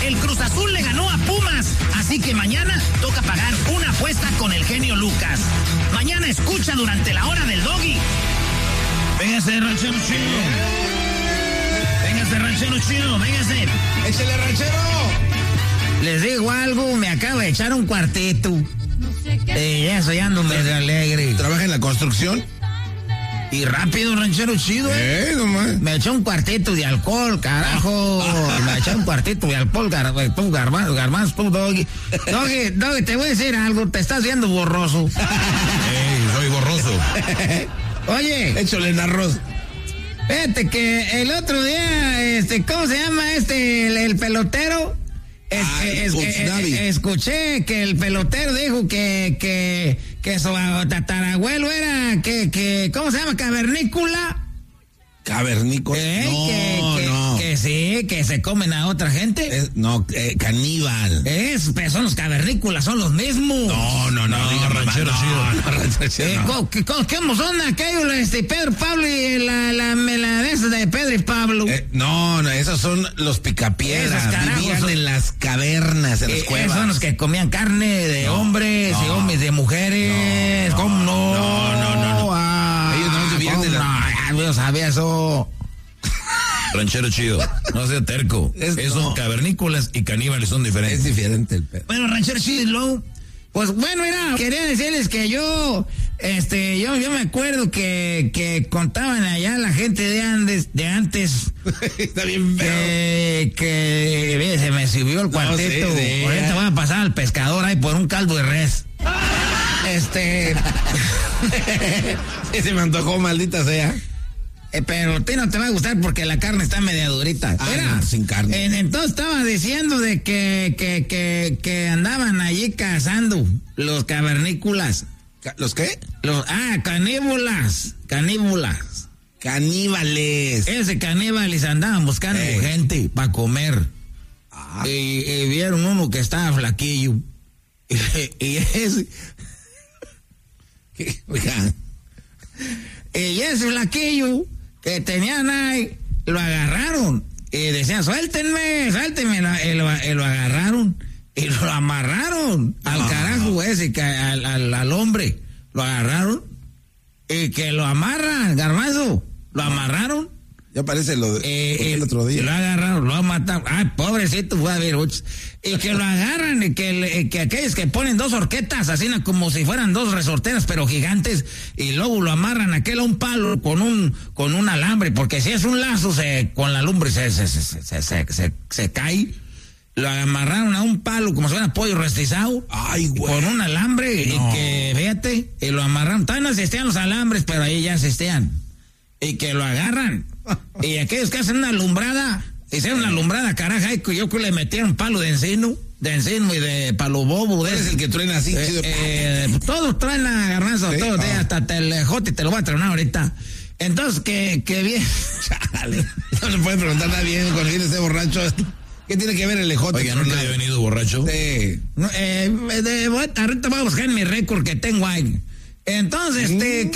el Cruz Azul le ganó a Pumas, así que mañana toca pagar una apuesta con el genio Lucas. Mañana escucha durante la hora del Doggy. Véngase, ranchero chido. Véngase, ranchero chido, véngase. ¡Échale, ranchero! Les digo algo, me acabo de echar un cuartito. Eso ya ando medio alegre. ¿Trabaja en la construcción? Y rápido, ranchero chido, nomás. Me eché un cuartito de alcohol, carajo. Me eché un cuartito de alcohol, tú, garbanzo, tú, Doggy. Doggy, te voy a decir algo, te estás viendo borroso. Soy borroso. Oye. Échale en arroz. Fíjate que el otro día, ¿cómo se llama el pelotero? Escuché que el pelotero dijo que su tatarabuelo era ¿cómo se llama? Cavernícola. ¿Cavernícola? Que sí, que se comen a otra gente. Caníbal. Pero son los cavernícolas, son los mismos. No, diga ranchero chido. ¿Cómo son aquellos, Pedro Pablo y la de esas de Pedro y Pablo? No, esos son los picapiedras. Vivían en las cavernas, en las cuevas. Son los que comían carne de hombres y hombres de mujeres. ¿Cómo no? No. Ellos no vivían de yo sabía eso. Ranchero chido, no sea terco. Son cavernícolas y caníbales son diferentes. Es diferente el pedo. Bueno, ranchero chido, pues bueno, quería decirles que yo me acuerdo que contaban allá la gente de antes. Está bien feo. Que se me subió el cuarteto. Sí. Ahorita voy a pasar al pescador ahí por un caldo de res. Se me antojó, maldita sea. Pero a ti no te va a gustar porque la carne está media durita. No, sin carne. Entonces estaba diciendo de que andaban allí cazando los cavernícolas. ¿Los qué? Caníbulas. Caníbales. Ese caníbales andaban buscando gente para comer. Y vieron uno que estaba flaquillo. Y ese... Oigan. Y ese flaquillo que tenían ahí, lo agarraron y decían, suéltenme, y lo agarraron y lo amarraron al carajo ese, al hombre, lo agarraron y que lo amarran, garbanzo, lo amarraron. Ya parece lo el otro día. Lo agarraron, lo mataron. Ay, pobrecito, fue a ver. Y que lo agarran, y que aquellos que ponen dos horquetas, así como si fueran dos resorteras, pero gigantes, y luego lo amarran aquel a un palo con un alambre, porque si es un lazo, con la lumbre se cae. Lo amarraron a un palo como si fuera pollo rostizado. Ay, güey. Con un alambre, y que, fíjate, y lo amarraron. Todavía no existían los alambres, pero ahí ya existían. Y que lo agarran. Y aquellos que hacen una alumbrada, hicieron una alumbrada, caraja, y yo que le metieron palo de encino y de palo bobo. Es el que truena así, chido. Todos traen la garbanzo, ¿sí? Todos, hasta el jote te lo voy a tronar ahorita. Entonces, que bien. Chale. No le pueden preguntar nada bien cuando viene ese borracho. ¿Qué tiene que ver el ejote? Oiga, ¿nunca había venido borracho? Sí. Ahorita voy a buscar mi récord que tengo ahí. Entonces,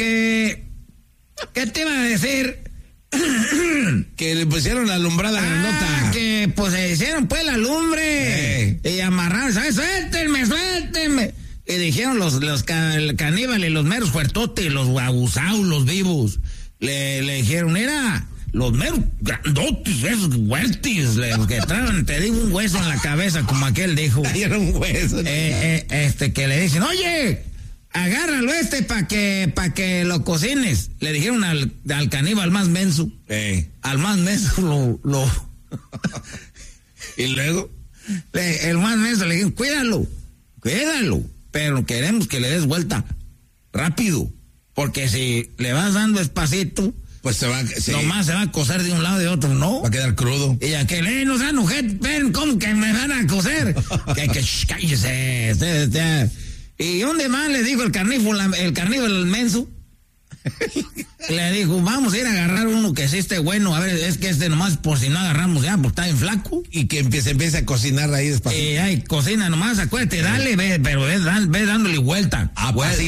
¿qué te iba a decir? Que le pusieron la alumbrada grandota. Que pues se hicieron pues la lumbre. Y amarraron, ¿sabes? Suéltenme. Y dijeron los caníbales, los meros fuertotes, los abusados, los vivos. Le dijeron, mira, los meros grandotes, esos huertis, los que traen, te digo un hueso en la cabeza, como aquel dijo. Era un hueso. Que le dicen, oye, agárralo para que lo cocines. Le dijeron al caníbal más menso. Al más menso lo y luego el más menso le dijeron, cuídalo, pero queremos que le des vuelta rápido, porque si le vas dando despacito, pues nomás se va a cocer de un lado y de otro, ¿no? Va a quedar crudo. Y aquel, no sean ojete, ven, ¿cómo que me van a cocer? Cállese. ¿Y dónde más le dijo el carníval menso? Le dijo, vamos a ir a agarrar uno que sí esté bueno. A ver, es que nomás por si no agarramos ya, pues está bien flaco. Y que empiece a cocinar ahí despacito. Cocina nomás, acuérdate, dale, pero ve dándole vuelta. Pues